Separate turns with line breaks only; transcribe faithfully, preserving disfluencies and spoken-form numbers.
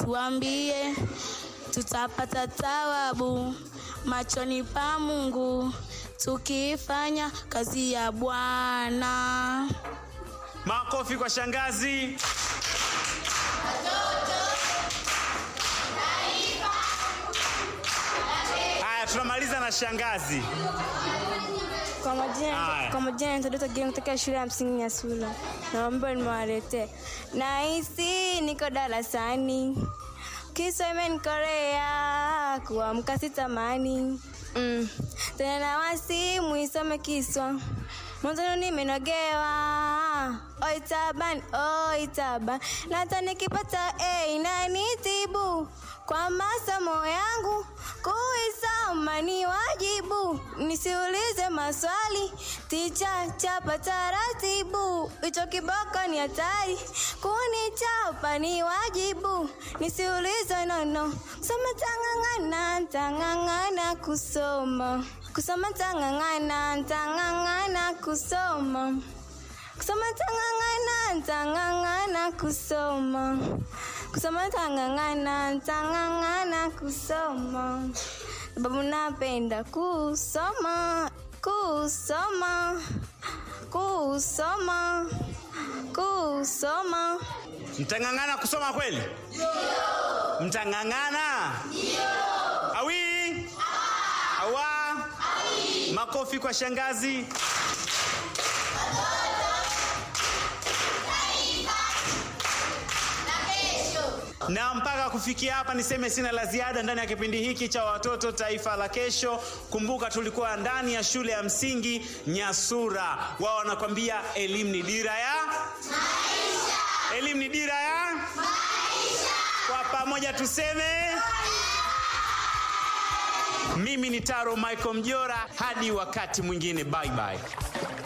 tuambie, tutapata thawabu machoni pa Mungu tukifanya kazi ya Bwana.
Makofi kwa shangazi. Haya, tunamaliza na shangazi.
Kwa majina, kwa majina nitadota gani kutoka shule ya msingi Nyasura. Naomba niwalete. Nahisi niko darasani. Kiswa imenikorea kuamka sitamani. Mm. Tena na wasimu isome kiswa. Mwanzo nimenogewa. Oi taban, oi taban. Na hata nikipata A inanitibu. Kwa masomo yangu kuisoma ni wajibu. Nisiulize maswali, ticha chapa taratibu. Hicho kiboko ni hatari, kunichapa ni wajibu. Nisiulize nono, kusoma tangangana, tangangana kusoma. Kusoma tangangana, tangangana kusoma. Kusoma tangangana, tangangana kusoma. Kusoma tangangana, tangangana kusoma. Sababu napenda kusoma, kusoma, kusoma, kusoma.
Mtangangana kusoma kweli? Ndio. Mtangangana? Ndio. Awi? Awa? Awi. Makofi kwa shangazi. Na mpaka kufikia hapa niseme sina la ziada ndani ya kipindi hiki cha watoto taifa la kesho. Kumbuka tulikuwa ndani ya shule ya msingi Nyasura. Wao wanakuambia elimu ni dira ya maisha. Elimu ni dira ya maisha. Kwa pamoja tuseme. Mimi ni Taro Michael Mjora, hadi wakati mwingine, bye bye.